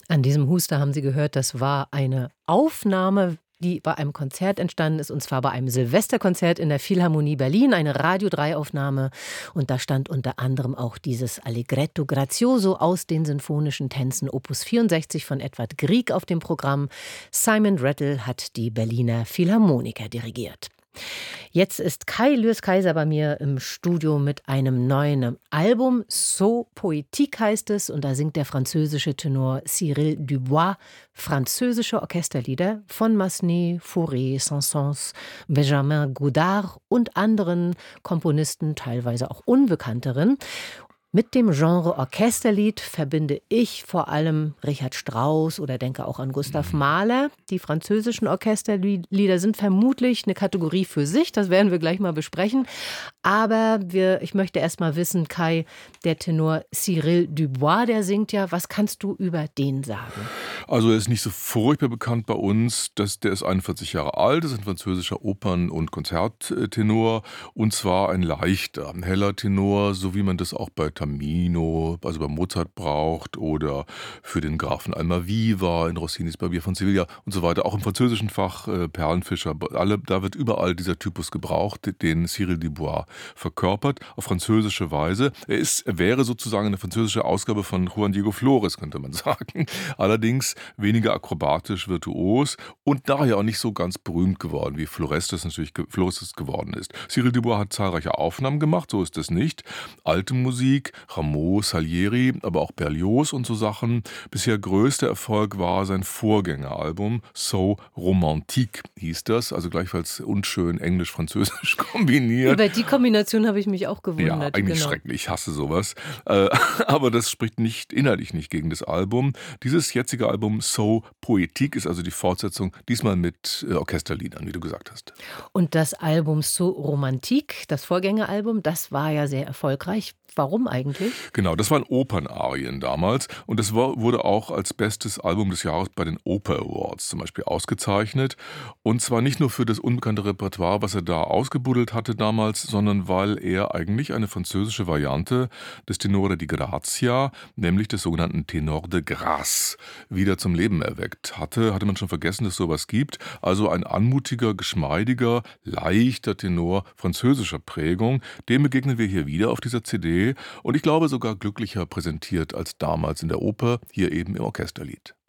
An diesem Huster haben Sie gehört, das war eine Aufnahme, die bei einem Konzert entstanden ist, und zwar bei einem Silvesterkonzert in der Philharmonie Berlin, eine Radio-3-Aufnahme. Und da stand unter anderem auch dieses Allegretto Grazioso aus den sinfonischen Tänzen Opus 64 von Edvard Grieg auf dem Programm. Simon Rattle hat die Berliner Philharmoniker dirigiert. Jetzt ist Kai Lürs-Kaiser bei mir im Studio mit einem neuen Album. So Poétique heißt es, und da singt der französische Tenor Cyril Dubois französische Orchesterlieder von Massenet, Fauré, Saint-Saëns, Benjamin Godard und anderen Komponisten, teilweise auch unbekannteren. Mit dem Genre Orchesterlied verbinde ich vor allem Richard Strauss oder denke auch an Gustav Mahler. Die französischen Orchesterlieder sind vermutlich eine Kategorie für sich, das werden wir gleich mal besprechen. Aber ich möchte erst mal wissen, Kai, der Tenor Cyril Dubois, der singt ja, was kannst du über den sagen? Also er ist nicht so furchtbar bekannt bei uns, der ist 41 Jahre alt, ist ein französischer Opern- und Konzerttenor, und zwar ein leichter, ein heller Tenor, so wie man das auch bei Tamino, also bei Mozart braucht, oder für den Grafen Almaviva in Rossinis Barbier von Sevilla und so weiter. Auch im französischen Fach Perlenfischer, da wird überall dieser Typus gebraucht, den Cyril Dubois verkörpert, auf französische Weise. Er wäre sozusagen eine französische Ausgabe von Juan Diego Flores, könnte man sagen. Allerdings weniger akrobatisch, virtuos und daher auch nicht so ganz berühmt geworden, wie Flores das geworden ist. Cyril Dubois hat zahlreiche Aufnahmen gemacht, so ist es nicht. Alte Musik, Rameau, Salieri, aber auch Berlioz und so Sachen. Bisher größter Erfolg war sein Vorgängeralbum, So Romantique hieß das, also gleichfalls unschön englisch-französisch kombiniert. Über die Kombination habe ich mich auch gewundert. Ja, eigentlich schrecklich, ich hasse sowas. Aber das spricht inhaltlich nicht gegen das Album. Dieses jetzige Album So Poétique ist also die Fortsetzung, diesmal mit Orchesterliedern, wie du gesagt hast. Und das Album So Romantique, das Vorgängeralbum, das war ja sehr erfolgreich. Warum eigentlich? Genau, das waren Opernarien damals, und das wurde auch als bestes Album des Jahres bei den Oper Awards zum Beispiel ausgezeichnet. Und zwar nicht nur für das unbekannte Repertoire, was er da ausgebuddelt hatte damals, sondern weil er eigentlich eine französische Variante des Tenore di Grazia, nämlich des sogenannten Tenor de Grâce, wieder zum Leben erweckt hatte. Hatte man schon vergessen, dass es sowas gibt. Also ein anmutiger, geschmeidiger, leichter Tenor französischer Prägung. Dem begegnen wir hier wieder auf dieser CD. Und ich glaube sogar glücklicher präsentiert als damals in der Oper, hier eben im Orchesterlied.